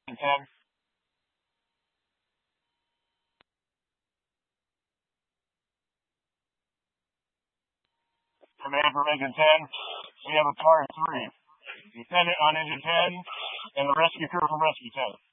10. Command from Engine 10. We have a car 3. Lieutenant on Engine 10 and the rescue crew from Rescue 10.